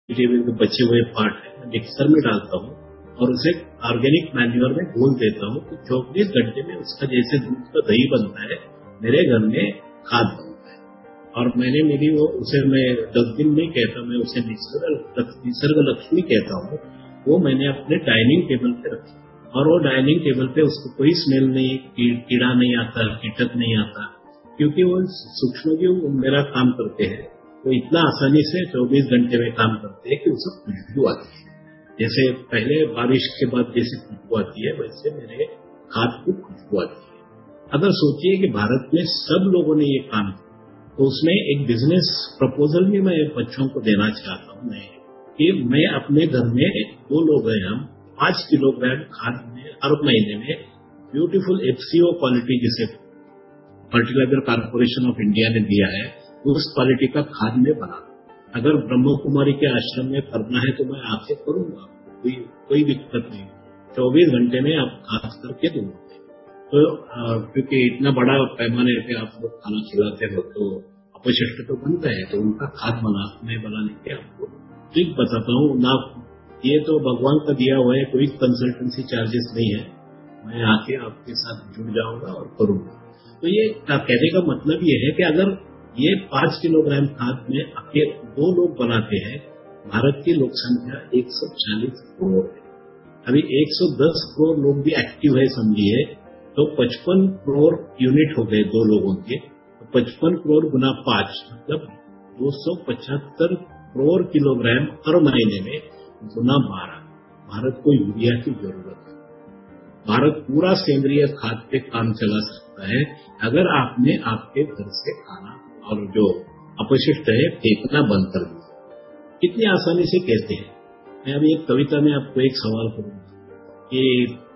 Vegetable के बचे हुए पार्ट है मैं मिक्सर में डालता हूँ और उसे ऑर्गेनिक मैन्योर में घोल देता हूँ तो 24 घंटे में उसका जैसे दूध का दही बनता है मेरे घर में खाद बनता है। और मैंने मेरी वो उसे मैं डस्टबिन नहीं कहता, मैं उसे निसर्ग लक्ष्मी कहता हूँ। वो मैंने अपने डाइनिंग टेबल पे रखी और वो डाइनिंग टेबल पे उसको कोई स्मेल नहीं, कीड़ा नहीं आता, कीटक नहीं आता, क्योंकि वो सूक्ष्मजीव मेरा काम करते हैं। वो इतना आसानी से 24 घंटे में काम करते हैं कि उसे खुशबू आती है। जैसे पहले बारिश के बाद जैसे खुशबू आती है वैसे मेरे खाद को खुशबू आती है। अगर सोचिए कि भारत में सब लोगों ने ये काम किया तो उसमें एक बिजनेस प्रपोजल भी मैं बच्चों को देना चाहता हूँ मैं कि मैं अपने घर में 2 लोग हैं, हम 5 किलोग्राम खाद में हर महीने में ब्यूटीफुल एफसीओ क्वालिटी जिसे फर्टिलाइजर कॉर्पोरेशन ऑफ इंडिया ने दिया है उस क्वालिटी का खाद में बना। अगर ब्रह्म कुमारी के आश्रम में करना है तो मैं आपसे करूंगा, कोई दिक्कत नहीं। 24 घंटे में आप खाद करके दूंगा। तो क्योंकि इतना बड़ा पैमाने पे आप लोग खाना खिलाते हो तो अपशिष्ट तो बनता है, तो उनका खाद बनाने के आपको ट्रिक बताता हूँ ना। ये तो भगवान का दिया हुआ है, कोई कंसल्टेंसी चार्जेस नहीं है। मैं आके आपके साथ जुड़ जाऊंगा और करूंगा। तो ये कहने का मतलब ये है कि अगर ये 5 किलोग्राम खाद में आके 2 लोग बनाते हैं, भारत की लोक संख्या 140 करोड़ है। अभी 110 करोड़ लोग भी एक्टिव है समझिए, तो 55 करोड़ यूनिट हो गए 2 लोगों के। तो 55 करोड़ गुना 5 मतलब 275 करोड़ किलोग्राम हर महीने में गुना 12। भारत को यूरिया की जरूरत है। भारत पूरा सेंद्रीय खाद पे काम चला सकता है अगर आपने आपके घर से खाना और जो अपशिष्ट है फेंकना बंद कर दिया। कितनी आसानी से कहते हैं। मैं अभी एक कविता में आपको एक सवाल करूंगा कि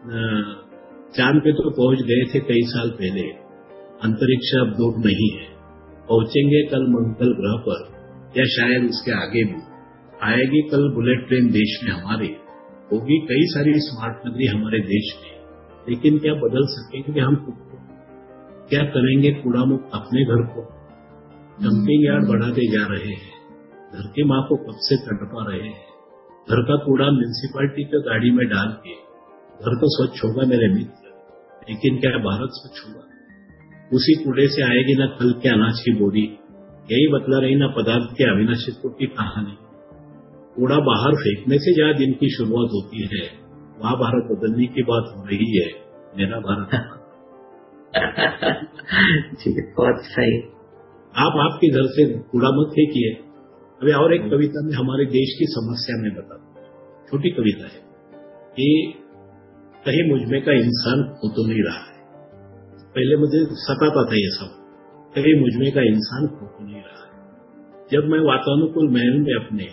चांद पे तो पहुंच गए थे कई साल पहले, अंतरिक्ष अब दूर नहीं है, पहुंचेंगे कल मंगल ग्रह पर या शायद उसके आगे भी। आएगी कल बुलेट ट्रेन देश में हमारे, होगी कई सारी स्मार्ट नगरी हमारे देश में, लेकिन क्या बदल सकेंगे हम खुद को? क्या करेंगे कूड़ा मुक्त अपने घर को? डंपिंग यार्ड बढ़ाते जा रहे हैं, धरती माँ को कब से तड़पा रहे हैं। घर का कूड़ा म्यूनिसिपालिटी की गाड़ी में डाल के घर तो स्वच्छ होगा मेरे मित्र, लेकिन क्या भारत स्वच्छ होगा? उसी कूड़े से आएगी ना कल के अनाज की बोरी। यही बतला रही ना पदार्थ के अविनाशित्व की कहानी। कूड़ा बाहर फेंकने से जहाँ दिन की शुरुआत होती है वहाँ भारत बदलने की बात हो रही है। मेरा भारत जी बहुत सही। आप आपके घर से कूड़ा मत फेंकिए। अभी और एक कविता में हमारे देश की समस्या में बताता हूँ, छोटी कविता है कि कहीं मुझमें का इंसान खो तो नहीं रहा है। पहले मुझे सताता था ये सब, कहीं मुझमें का इंसान खो तो नहीं रहा है। जब मैं वातानुकूल महल में अपने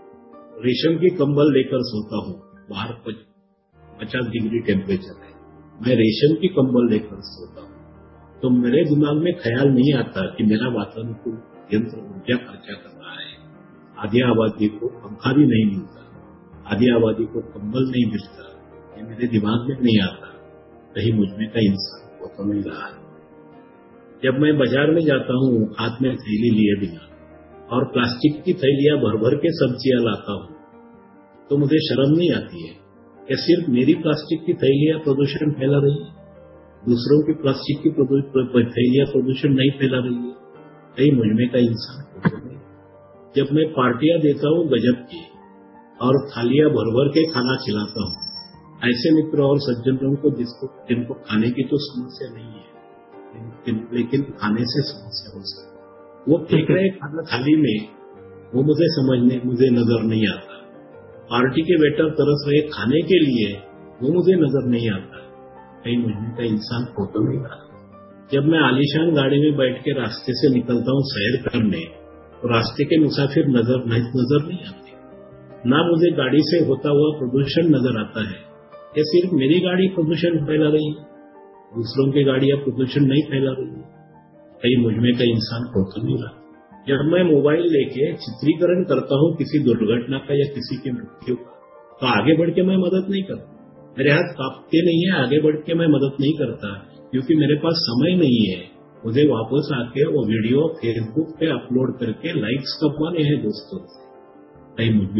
रेशम की कंबल लेकर सोता हूँ, बाहर 50 डिग्री टेम्परेचर है, मैं रेशम की कंबल लेकर सोता हूँ, तो मेरे दिमाग में ख्याल नहीं आता कि मेरा वातानुकूल यंत्र ऊर्जा खर्चा कर रहा है। आधी आबादी को पंखा भी नहीं मिलता, आधी आबादी को कंबल नहीं मिलता, ये मेरे दिमाग में नहीं आता। कहीं मुझमें का इंसान वो तो नहीं रहा है। जब मैं बाजार में जाता हूँ हाथ में थैली लिए बिना और प्लास्टिक की थैलियां भर भर के सब्जियां लाता हूँ, तो मुझे शर्म नहीं आती है कि सिर्फ मेरी प्लास्टिक की थैलियां प्रदूषण फैला रही है, दूसरों की प्लास्टिक की थैलियां प्रदूषण नहीं फैला रही है। कहीं मुझमें का इंसान होता नहीं। जब मैं पार्टियां देता हूँ गजब की और थालियां भर भर के खाना खिलाता हूँ, ऐसे मित्र और सज्जनों को जिनको खाने की तो समस्या नहीं है, लेकिन खाने से समस्या हो सकती। वो फेंक रहे खाना थाली में, वो मुझे नजर नहीं आता। पार्टी के वेटर तरस रहे खाने के लिए, वो मुझे नजर नहीं आता। कहीं मुझमें का इंसान फोटो नहीं रहा। जब मैं आलीशान गाड़ी में बैठ के रास्ते से निकलता हूँ सैर करने, तो रास्ते के मुसाफिर नजर नहीं आते। ना मुझे गाड़ी से होता हुआ प्रदूषण नजर आता है। या सिर्फ मेरी गाड़ी प्रदूषण फैला रही है, दूसरों की गाड़ियां प्रदूषण नहीं फैला रही है। कहीं मुझमें का इंसान फोटो नहीं रहा। जब मैं मोबाइल लेके चित्रीकरण करता हूँ किसी दुर्घटना का या किसी की मृत्यु का, तो आगे बढ़ के मैं मदद नहीं करता। मेरे हाथ कांपते नहीं है, आगे बढ़ के मैं मदद नहीं करता, क्योंकि मेरे पास समय नहीं है। मुझे वापस आके वो वीडियो फेसबुक पे अपलोड करके लाइक्स कमाने हैं दोस्तों से। कहीं मुझमें